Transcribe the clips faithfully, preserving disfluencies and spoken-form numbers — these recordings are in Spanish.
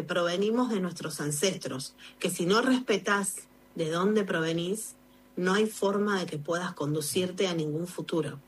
provenimos de nuestros ancestros, que si no respetás de dónde provenís, no hay forma de que puedas conducirte a ningún futuro.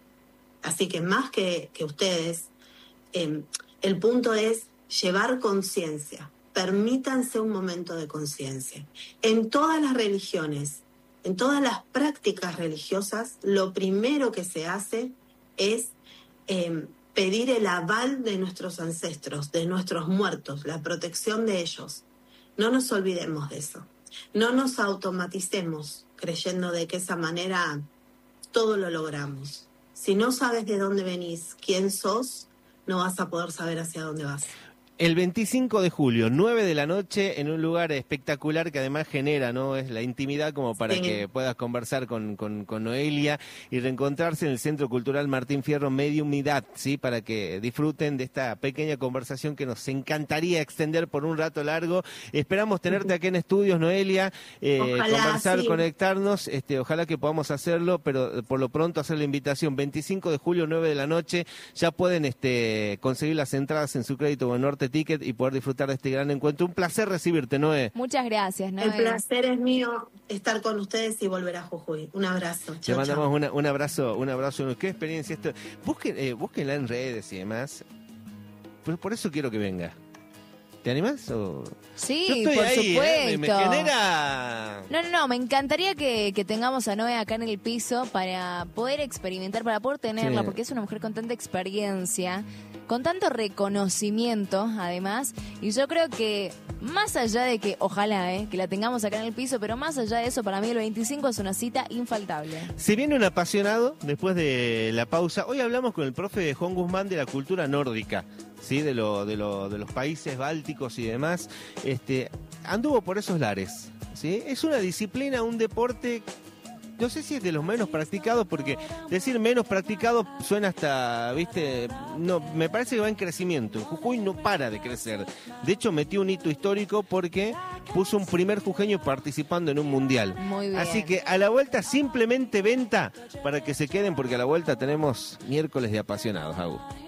Así que más que, que ustedes, eh, el punto es llevar conciencia. Permítanse un momento de conciencia. En todas las religiones, en todas las prácticas religiosas, lo primero que se hace es eh, pedir el aval de nuestros ancestros, de nuestros muertos, la protección de ellos. No nos olvidemos de eso. No nos automaticemos creyendo de que esa manera todo lo logramos. Si no sabes de dónde venís, quién sos, no vas a poder saber hacia dónde vas. El veinticinco de julio, nueve de la noche, en un lugar espectacular que además genera, ¿no? Es la intimidad como para sí. que puedas conversar con, con, con Noelia y reencontrarse en el Centro Cultural Martín Fierro Mediumidad, ¿sí? Para que disfruten de esta pequeña conversación que nos encantaría extender por un rato largo. Esperamos tenerte aquí en estudios, Noelia, eh, ojalá, conversar, sí. conectarnos, este, ojalá que podamos hacerlo, pero por lo pronto hacer la invitación. veinticinco de julio, nueve de la noche, ya pueden este, conseguir las entradas en su crédito o Norte Ticket y poder disfrutar de este gran encuentro. Un placer recibirte, Noé. Muchas gracias, Noé. El placer es mío estar con ustedes y volver a Jujuy. Un abrazo. Te chau, mandamos chau. Una, un abrazo, un abrazo. Qué experiencia esto. Busquen, eh, búsquenla en redes y demás. Por, por eso quiero que venga. ¿Te animás? O... Sí, por ahí, supuesto. ¿eh? Me, me genera... No, no, no, me encantaría que, que tengamos a Noé acá en el piso para poder experimentar, para poder tenerla, sí. porque es una mujer con tanta experiencia, con tanto reconocimiento, además, y yo creo que más allá de que, ojalá, eh, que la tengamos acá en el piso, pero más allá de eso, para mí el veinticinco es una cita infaltable. Se viene un apasionado después de la pausa. Hoy hablamos con el profe Juan Guzmán de la cultura nórdica, ¿sí? de, lo, de, lo, de los países bálticos y demás. Este, anduvo por esos lares, ¿sí? Es una disciplina, un deporte... No sé si es de los menos practicados, porque decir menos practicado suena hasta, viste, no, me parece que va en crecimiento. Jujuy no para de crecer. De hecho, metió un hito histórico porque puso un primer jujeño participando en un mundial. Muy bien. Así que a la vuelta simplemente venta para que se queden, porque a la vuelta tenemos miércoles de apasionados, Agus.